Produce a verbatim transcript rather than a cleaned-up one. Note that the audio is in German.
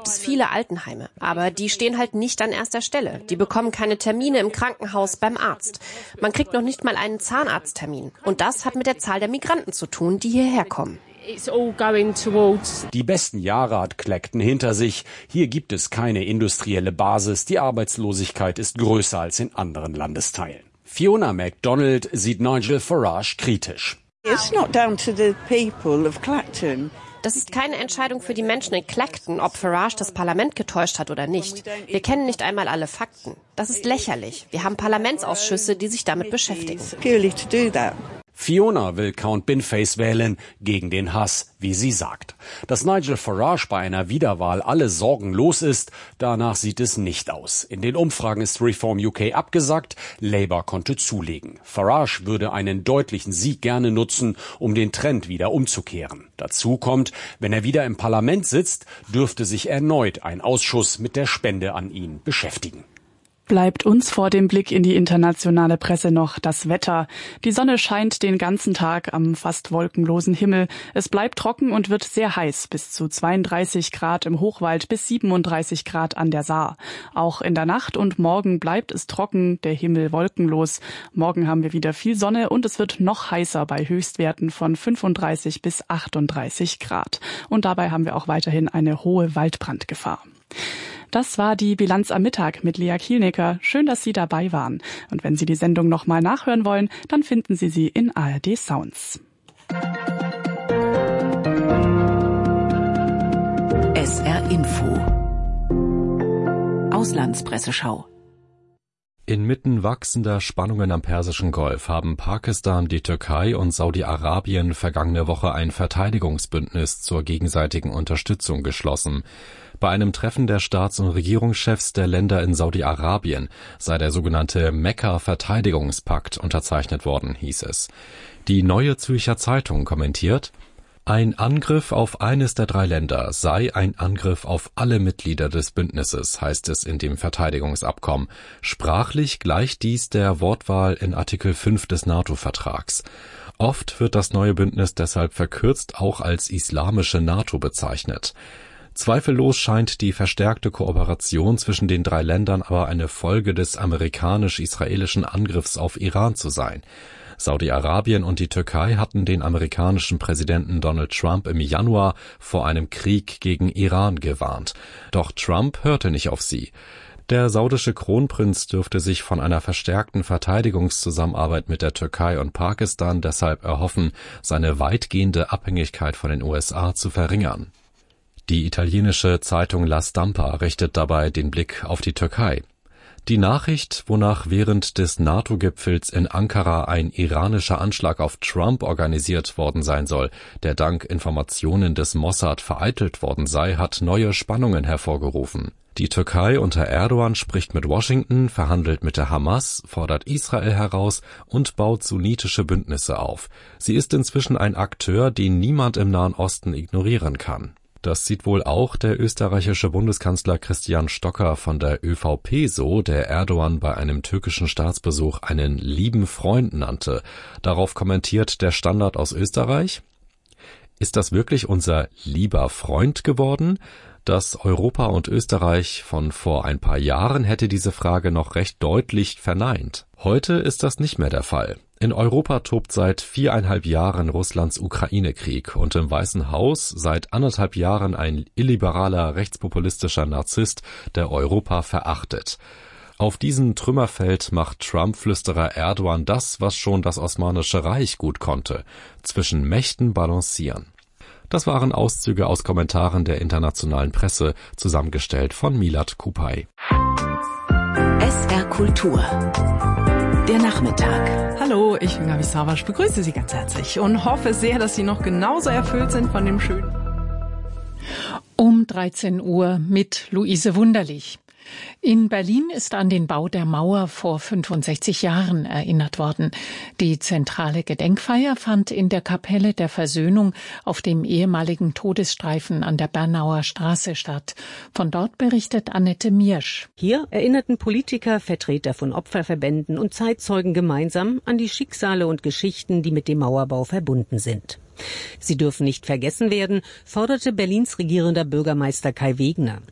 gibt es viele Altenheime. Aber die stehen halt nicht an erster Stelle. Die bekommen keine Termine im Krankenhaus, beim Arzt. Man kriegt noch nicht mal einen Zahnarzttermin. Und das hat mit der Zahl der Migranten zu tun, die hierher kommen. Die besten Jahre hat Clacton hinter sich. Hier gibt es keine industrielle Basis. Die Arbeitslosigkeit ist größer als in anderen Landesteilen. Fiona MacDonald sieht Nigel Farage kritisch. It's not down to the people of Clacton. Das ist keine Entscheidung für die Menschen in Clacton, ob Farage das Parlament getäuscht hat oder nicht. Wir kennen nicht einmal alle Fakten. Das ist lächerlich. Wir haben Parlamentsausschüsse, die sich damit beschäftigen. Fiona will Count Binface wählen, gegen den Hass, wie sie sagt. Dass Nigel Farage bei einer Wiederwahl alle Sorgen los ist, danach sieht es nicht aus. In den Umfragen ist Reform U K abgesagt, Labour konnte zulegen. Farage würde einen deutlichen Sieg gerne nutzen, um den Trend wieder umzukehren. Dazu kommt, wenn er wieder im Parlament sitzt, dürfte sich erneut ein Ausschuss mit der Spende an ihn beschäftigen. Bleibt uns vor dem Blick in die internationale Presse noch das Wetter. Die Sonne scheint den ganzen Tag am fast wolkenlosen Himmel. Es bleibt trocken und wird sehr heiß, bis zu zweiunddreißig Grad im Hochwald bis siebenunddreißig Grad an der Saar. Auch in der Nacht und morgen bleibt es trocken, der Himmel wolkenlos. Morgen haben wir wieder viel Sonne und es wird noch heißer bei Höchstwerten von fünfunddreißig bis achtunddreißig Grad. Und dabei haben wir auch weiterhin eine hohe Waldbrandgefahr. Das war die Bilanz am Mittag mit Lea Kielnecker. Schön, dass Sie dabei waren. Und wenn Sie die Sendung nochmal nachhören wollen, dann finden Sie sie in A R D Sounds. S R Info Auslandspresseschau. Inmitten wachsender Spannungen am Persischen Golf haben Pakistan, die Türkei und Saudi-Arabien vergangene Woche ein Verteidigungsbündnis zur gegenseitigen Unterstützung geschlossen. Bei einem Treffen der Staats- und Regierungschefs der Länder in Saudi-Arabien sei der sogenannte Mekka-Verteidigungspakt unterzeichnet worden, hieß es. Die Neue Zürcher Zeitung kommentiert: Ein Angriff auf eines der drei Länder sei ein Angriff auf alle Mitglieder des Bündnisses, heißt es in dem Verteidigungsabkommen. Sprachlich gleicht dies der Wortwahl in Artikel fünf des NATO-Vertrags. Oft wird das neue Bündnis deshalb verkürzt auch als Islamische NATO bezeichnet. Zweifellos scheint die verstärkte Kooperation zwischen den drei Ländern aber eine Folge des amerikanisch-israelischen Angriffs auf Iran zu sein. Saudi-Arabien und die Türkei hatten den amerikanischen Präsidenten Donald Trump im Januar vor einem Krieg gegen Iran gewarnt. Doch Trump hörte nicht auf sie. Der saudische Kronprinz dürfte sich von einer verstärkten Verteidigungszusammenarbeit mit der Türkei und Pakistan deshalb erhoffen, seine weitgehende Abhängigkeit von den U S A zu verringern. Die italienische Zeitung La Stampa richtet dabei den Blick auf die Türkei. Die Nachricht, wonach während des NATO-Gipfels in Ankara ein iranischer Anschlag auf Trump organisiert worden sein soll, der dank Informationen des Mossad vereitelt worden sei, hat neue Spannungen hervorgerufen. Die Türkei unter Erdogan spricht mit Washington, verhandelt mit der Hamas, fordert Israel heraus und baut sunnitische Bündnisse auf. Sie ist inzwischen ein Akteur, den niemand im Nahen Osten ignorieren kann. Das sieht wohl auch der österreichische Bundeskanzler Christian Stocker von der ÖVP so, der Erdogan bei einem türkischen Staatsbesuch einen lieben Freund nannte. Darauf kommentiert der Standard aus Österreich: Ist das wirklich unser lieber Freund geworden? Das Europa und Österreich von vor ein paar Jahren hätte diese Frage noch recht deutlich verneint. Heute ist das nicht mehr der Fall. In Europa tobt seit viereinhalb Jahren Russlands Ukraine-Krieg und im Weißen Haus seit anderthalb Jahren ein illiberaler, rechtspopulistischer Narzisst, der Europa verachtet. Auf diesem Trümmerfeld macht Trump-Flüsterer Erdogan das, was schon das Osmanische Reich gut konnte: zwischen Mächten balancieren. Das waren Auszüge aus Kommentaren der internationalen Presse, zusammengestellt von Milad Kupay. S R Kultur. Der Nachmittag. Hallo, ich bin Gabi Savasch, begrüße Sie ganz herzlich und hoffe sehr, dass Sie noch genauso erfüllt sind von dem schönen... Um dreizehn Uhr mit Luise Wunderlich. In Berlin ist an den Bau der Mauer vor fünfundsechzig Jahren erinnert worden. Die zentrale Gedenkfeier fand in der Kapelle der Versöhnung auf dem ehemaligen Todesstreifen an der Bernauer Straße statt. Von dort berichtet Annette Miersch. Hier erinnerten Politiker, Vertreter von Opferverbänden und Zeitzeugen gemeinsam an die Schicksale und Geschichten, die mit dem Mauerbau verbunden sind. Sie dürfen nicht vergessen werden, forderte Berlins regierender Bürgermeister Kai Wegner.